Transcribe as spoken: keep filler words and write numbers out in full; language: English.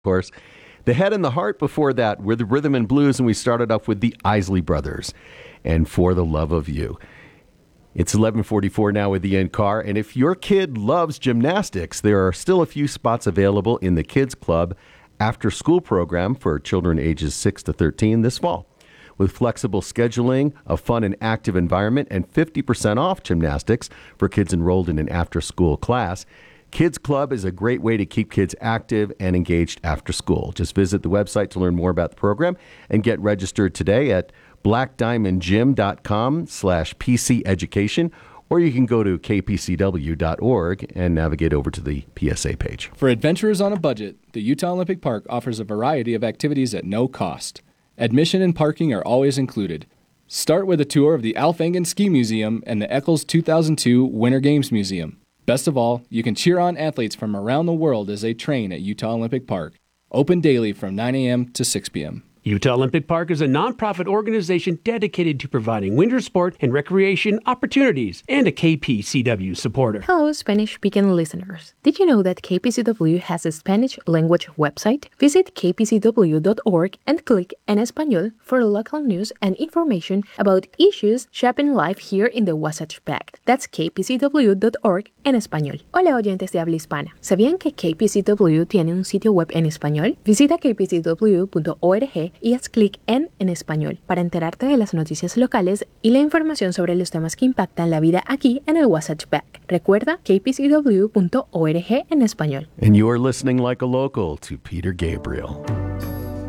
course. The Head and the Heart before that were the Rhythm and Blues, and we started off with the Isley Brothers and For the Love of You. It's eleven forty-four now with the in-car, and if your kid loves gymnastics, there are still a few spots available in the Kids Club after-school program for children ages six to thirteen this fall. With flexible scheduling, a fun and active environment, and fifty percent off gymnastics for kids enrolled in an after-school class, Kids Club is a great way to keep kids active and engaged after school. Just visit the website to learn more about the program and get registered today at blackdiamondgym.com slash PC education, or you can go to k p c w dot org and navigate over to the P S A page. For adventurers on a budget, the Utah Olympic Park offers a variety of activities at no cost. Admission and parking are always included. Start with a tour of the Alf Engen Ski Museum and the Eccles two thousand two Winter Games Museum. Best of all, you can cheer on athletes from around the world as they train at Utah Olympic Park. Open daily from nine a.m. to six p.m. Utah Olympic Park is a nonprofit organization dedicated to providing winter sport and recreation opportunities and a K P C W supporter. Hello, Spanish-speaking listeners. Did you know that K P C W has a Spanish language website? Visit k p c w dot org and click En Español for local news and information about issues shaping life here in the Wasatch Pact. That's k p c w dot org en español. Hola, oyentes de habla hispana. ¿Sabían que K P C W tiene un sitio web en español? Visita k p c w punto org y haz clic en En Español para enterarte de las noticias locales y la información sobre los temas que impactan la vida aquí en el Wasatch Pact. Recuerda k p c w punto org en español. And you are listening like a local to Peter Gabriel.